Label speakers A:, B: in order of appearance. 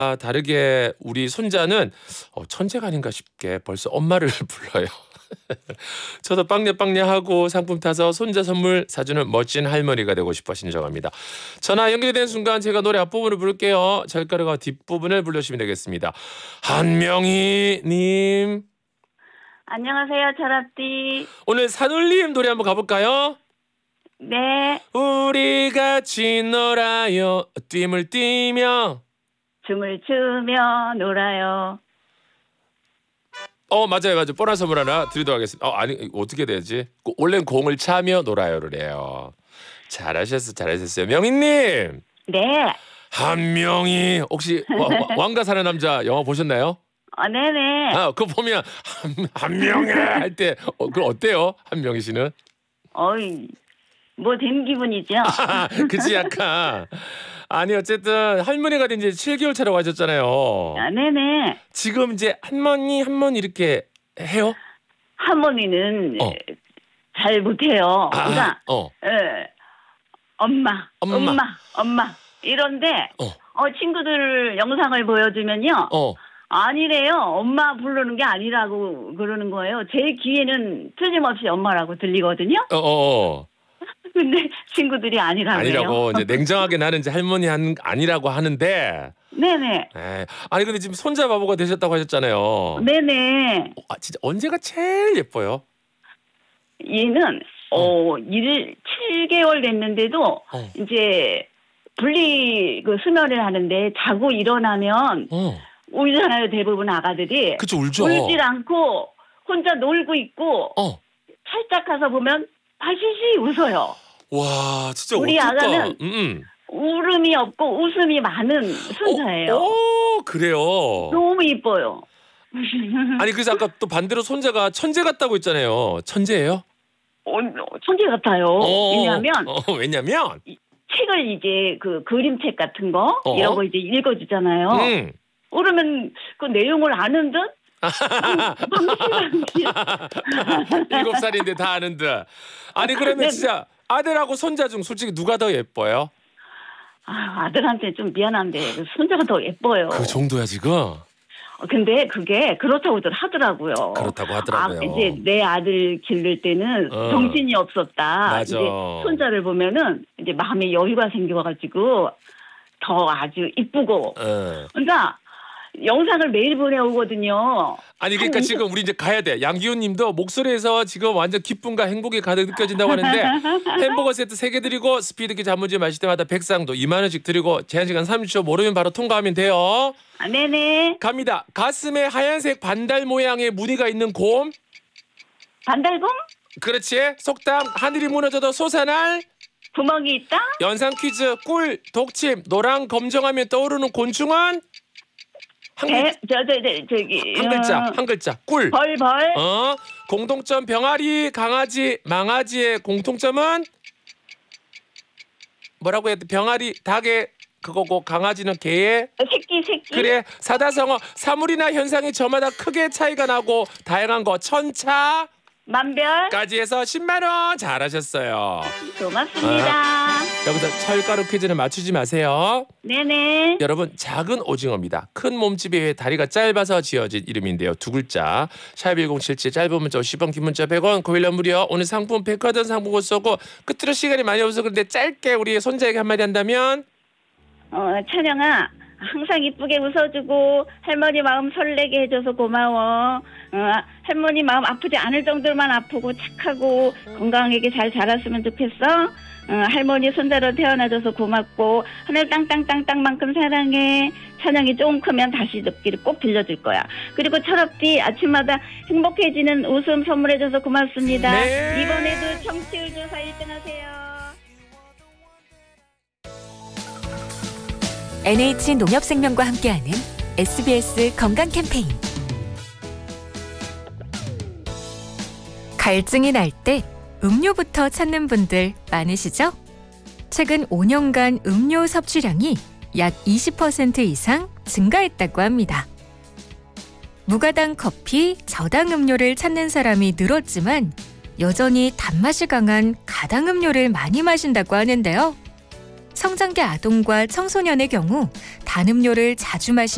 A: 다르게 우리 손자는 천재가 아닌가 싶게 벌써 엄마를 불러요. 저도 빵야빵야하고 상품 타서 손자 선물 사주는 멋진 할머니가 되고 싶어 신청합니다. 전화 연결된 순간 제가 노래 앞부분을 부를게요. 찰가루가 뒷부분을 불러주시면 되겠습니다. 한명희님.
B: 안녕하세요, 철아띠.
A: 오늘 산울림 노래 한번 가볼까요?
B: 네.
A: 우리 같이 놀아요. 띠을 뛰며
B: 춤을 추며 놀아요.
A: 맞아요. 보너스 선물 하나 드리도록 하겠습니다. 아니 어떻게 되지? 원래는 공을 차며 놀아요를 해요. 잘하셨어요. 명희님.
B: 네.
A: 한명희 혹시 왕가 사는 남자 영화 보셨나요?
B: 네네.
A: 그거 보면 한명희 할 때 그럼 어때요? 한명희 씨는?
B: 뭐 된 기분이죠.
A: 그치 약간. 아니 어쨌든 할머니가 된 이제 7개월 차라고 하셨잖아요.
B: 네네.
A: 지금 이제 할머니 이렇게 해요?
B: 할머니는 잘 못해요. 그러니까 엄마 이런데 친구들 영상을 보여주면요. 아니래요. 엄마 부르는 게 아니라고 그러는 거예요. 제 귀에는 틀림없이 엄마라고 들리거든요. 근데 친구들이 아니라고
A: 이제 냉정하게 나는 이제 할머니 아니라고 하는데.
B: 네네.
A: 아니 근데 지금 손자 바보가 되셨다고 하셨잖아요.
B: 네네.
A: 진짜 언제가 제일 예뻐요?
B: 얘는 7개월 됐는데도 이제 분리 수면을 하는데 자고 일어나면 울잖아요. 대부분 아가들이.
A: 그쵸, 울죠.
B: 울질 않고 혼자 놀고 있고 살짝 가서 보면 하시시 웃어요.
A: 와 진짜
B: 우리
A: 어떡하.
B: 아가는 울음이 없고 웃음이 많은 손자예요.
A: 그래요.
B: 너무 이뻐요.
A: 아니 그래서 아까 또 반대로 손자가 천재 같다고 했잖아요. 천재예요?
B: 천재 같아요.
A: 왜냐면
B: 책을 이제 그림책 같은 거 이런 거 이제 읽어주잖아요. 그러면 그 내용을 아는 듯?
A: 7살인데 다 아는 듯. 아니 그러면 진짜 아들하고 손자 중 솔직히 누가 더 예뻐요?
B: 아들한테 좀 미안한데 손자가 더 예뻐요.
A: 그 정도야 지금?
B: 근데 그게 그렇다고들 하더라고요.
A: 그렇다고 하더라고요.
B: 이제 내 아들 기를 때는 정신이 없었다.
A: 맞아.
B: 이제 손자를 보면은 이제 마음에 여유가 생겨가지고 더 아주 이쁘고. 그러니까 영상을 매일 보내오거든요.
A: 아니 그러니까 지금 우리 이제 가야 돼. 양기훈님도 목소리에서 지금 완전 기쁨과 행복이 가득 느껴진다고 하는데 햄버거 세트 3개 드리고 스피드키 단무지 마실 때마다 백상도 2만 원씩 드리고 제한시간 30초 모르면 바로 통과하면 돼요.
B: 네네.
A: 갑니다. 가슴에 하얀색 반달 모양의 무늬가 있는 곰.
B: 반달곰?
A: 그렇지. 속담 하늘이 무너져도 솟아날
B: 구멍이 있다.
A: 연상 퀴즈 꿀 독침 노랑 검정하면 떠오르는 곤충은 한 글자 꿀.
B: 벌.
A: 공통점 병아리 강아지 망아지의 공통점은 뭐라고 해야 돼? 병아리 닭의 그거고 강아지는 개의
B: 새끼.
A: 그래. 사다성어 사물이나 현상이 저마다 크게 차이가 나고 다양한 거 천차
B: 만별까지
A: 해서 10만 원 잘하셨어요.
B: 고맙습니다.
A: 여기서 철가루 퀴즈는 맞추지 마세요.
B: 네네.
A: 여러분 작은 오징어입니다. 큰 몸집에 의해 다리가 짧아서 지어진 이름인데요. 2글자. 샵1077 짧은 문자 50원 긴 문자 100원 고일라 무료. 오늘 상품 백화점 상품권 쏘고 끝으로 시간이 많이 없어서 그런데 짧게 우리 손자에게 한마디 한다면
B: 찬영아 항상 이쁘게 웃어주고 할머니 마음 설레게 해줘서 고마워. 할머니 마음 아프지 않을 정도만 아프고 착하고 건강하게 잘 자랐으면 좋겠어. 할머니 손자로 태어나줘서 고맙고 하늘 땅땅땅땅만큼 사랑해. 찬영이 조금 크면 다시 눕기를 꼭 빌려줄 거야. 그리고 철업디 아침마다 행복해지는 웃음 선물해줘서 고맙습니다.
A: 네.
B: 이번에도 청취율 조사 1등 하세요.
C: NH농협생명과 함께하는 SBS 건강 캠페인. 갈증이 날 때 음료부터 찾는 분들 많으시죠? 최근 5년간 음료 섭취량이 약 20% 이상 증가했다고 합니다. 무가당 커피, 저당 음료를 찾는 사람이 늘었지만 여전히 단맛이 강한 가당 음료를 많이 마신다고 하는데요. 성장기 아동과 청소년의 경우 단 음료를 자주 마시면